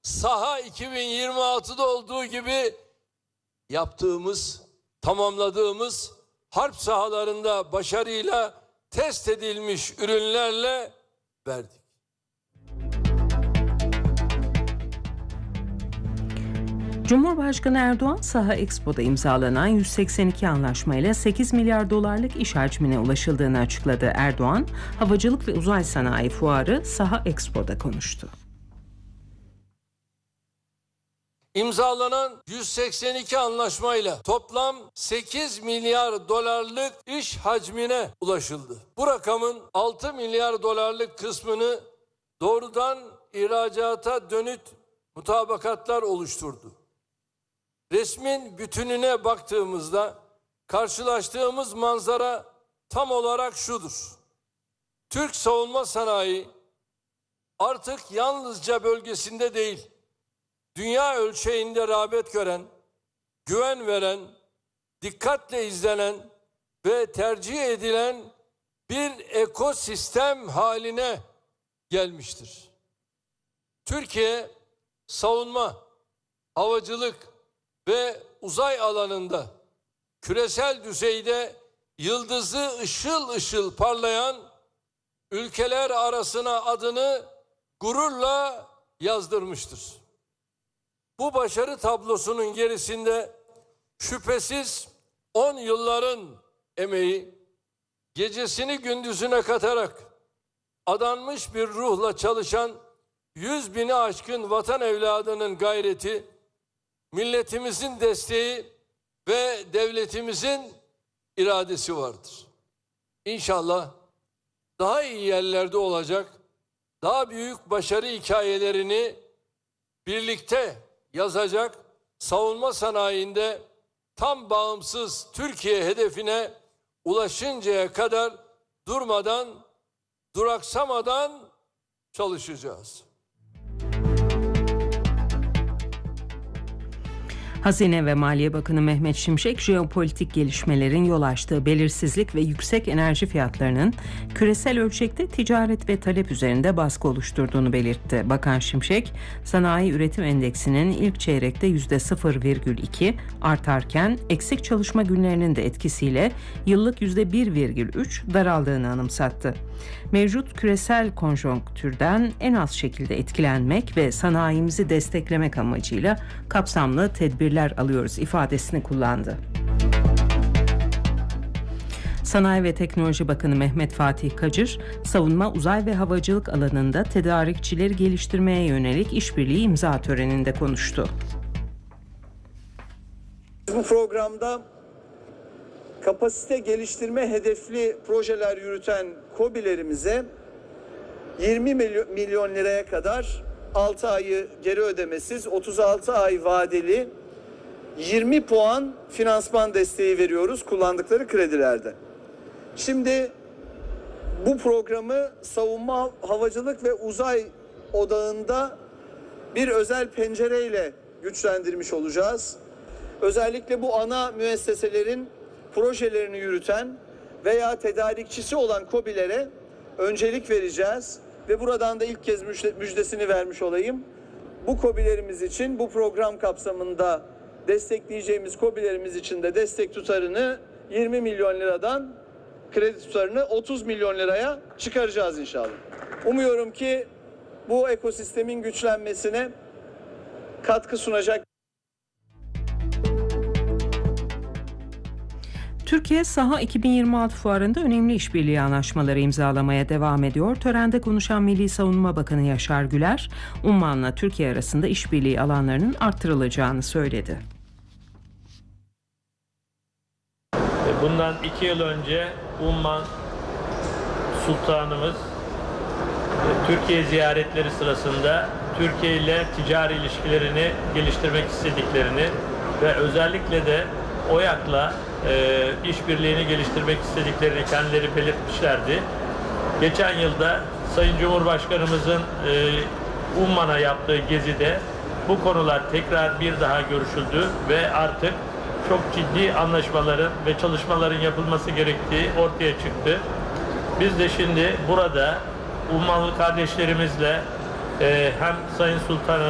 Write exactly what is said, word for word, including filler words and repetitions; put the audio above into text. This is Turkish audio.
Saha iki bin yirmi altıda olduğu gibi yaptığımız, tamamladığımız harp sahalarında başarıyla test edilmiş ürünlerle verdik. Cumhurbaşkanı Erdoğan, Saha Expo'da imzalanan yüz seksen iki anlaşmayla sekiz milyar dolarlık iş hacmine ulaşıldığını açıkladı. Erdoğan, Havacılık ve Uzay Sanayi Fuarı Saha Expo'da konuştu. İmzalanan yüz seksen iki anlaşmayla toplam sekiz milyar dolarlık iş hacmine ulaşıldı. Bu rakamın altı milyar dolarlık kısmını doğrudan ihracata dönük mutabakatlar oluşturdu. Resmin bütününe baktığımızda karşılaştığımız manzara tam olarak şudur. Türk savunma sanayi artık yalnızca bölgesinde değil, dünya ölçeğinde rağbet gören, güven veren, dikkatle izlenen ve tercih edilen bir ekosistem haline gelmiştir. Türkiye, savunma, havacılık ve uzay alanında küresel düzeyde yıldızı ışıl ışıl parlayan ülkeler arasına adını gururla yazdırmıştır. Bu başarı tablosunun gerisinde şüphesiz on yılların emeği, gecesini gündüzüne katarak adanmış bir ruhla çalışan yüz bini aşkın vatan evladının gayreti, milletimizin desteği ve devletimizin iradesi vardır. İnşallah daha iyi yerlerde olacak, daha büyük başarı hikayelerini birlikte yazacak, savunma sanayinde tam bağımsız Türkiye hedefine ulaşıncaya kadar durmadan, duraksamadan çalışacağız. Hazine ve Maliye Bakanı Mehmet Şimşek, jeopolitik gelişmelerin yol açtığı belirsizlik ve yüksek enerji fiyatlarının küresel ölçekte ticaret ve talep üzerinde baskı oluşturduğunu belirtti. Bakan Şimşek, sanayi üretim endeksinin ilk çeyrekte yüzde sıfır virgül iki artarken eksik çalışma günlerinin de etkisiyle yıllık yüzde bir virgül üç daraldığını anımsattı. Mevcut küresel konjonktürden en az şekilde etkilenmek ve sanayimizi desteklemek amacıyla kapsamlı tedbirler alıyoruz ifadesini kullandı. Sanayi ve Teknoloji Bakanı Mehmet Fatih Kacır, savunma, uzay ve havacılık alanında tedarikçileri geliştirmeye yönelik işbirliği imza töreninde konuştu. Bu programda kapasite geliştirme hedefli projeler yürüten KOBİ'lerimize yirmi milyon liraya kadar altı ayı geri ödemesiz, otuz altı ay vadeli yirmi puan finansman desteği veriyoruz kullandıkları kredilerde. Şimdi bu programı savunma, havacılık ve uzay odağında bir özel pencereyle güçlendirmiş olacağız. Özellikle bu ana müesseselerin projelerini yürüten veya tedarikçisi olan KOBİ'lere öncelik vereceğiz ve buradan da ilk kez müjdesini vermiş olayım. Bu KOBİ'lerimiz için bu program kapsamında destekleyeceğimiz KOBİ'lerimiz için de destek tutarını yirmi milyon liradan kredi tutarını otuz milyon liraya çıkaracağız inşallah. Umuyorum ki bu ekosistemin güçlenmesine katkı sunacak. Türkiye, Saha iki bin yirmi altı fuarında önemli işbirliği anlaşmaları imzalamaya devam ediyor. Törende konuşan Milli Savunma Bakanı Yaşar Güler, Umman'la Türkiye arasında işbirliği alanlarının artırılacağını söyledi. Bundan iki yıl önce Umman Sultanımız Türkiye ziyaretleri sırasında Türkiye ile ticari ilişkilerini geliştirmek istediklerini ve özellikle de OYAK'la e, işbirliğini geliştirmek istediklerini kendileri belirtmişlerdi. Geçen yılda Sayın Cumhurbaşkanımızın e, Umman'a yaptığı gezide bu konular tekrar bir daha görüşüldü ve artık çok ciddi anlaşmaların ve çalışmaların yapılması gerektiği ortaya çıktı. Biz de şimdi burada Ummanlı kardeşlerimizle e, hem Sayın Sultan'ın